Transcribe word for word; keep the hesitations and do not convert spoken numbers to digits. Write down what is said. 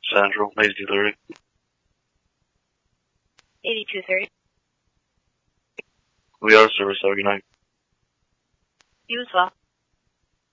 Central, eighty-two thirty. eighty-two thirty. We are service, have a good night. You as well.